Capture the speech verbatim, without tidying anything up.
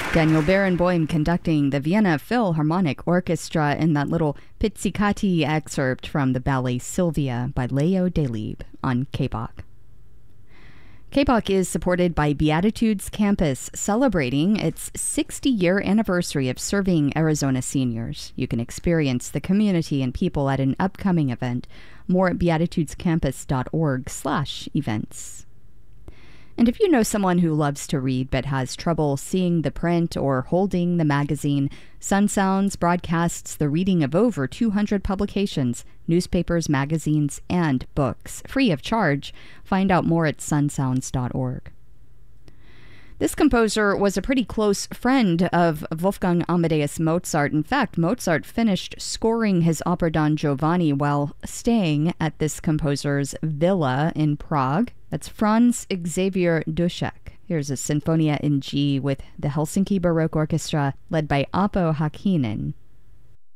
Daniel Barenboim conducting the Vienna Philharmonic Orchestra in that little pizzicati excerpt from the ballet Sylvia by Leo Delibes on K B O C. K B O C is supported by Beatitudes Campus, celebrating its sixty-year anniversary of serving Arizona seniors. You can experience the community and people at an upcoming event. More at beatitudescampus.org slash events. And if you know someone who loves to read but has trouble seeing the print or holding the magazine, Sun Sounds broadcasts the reading of over two hundred publications, newspapers, magazines, and books, free of charge. Find out more at sun sounds dot org. This composer was a pretty close friend of Wolfgang Amadeus Mozart. In fact, Mozart finished scoring his opera Don Giovanni while staying at this composer's villa in Prague. That's Franz Xavier Dušek. Here's a Sinfonia in G with the Helsinki Baroque Orchestra, led by Aapo Häkkinen.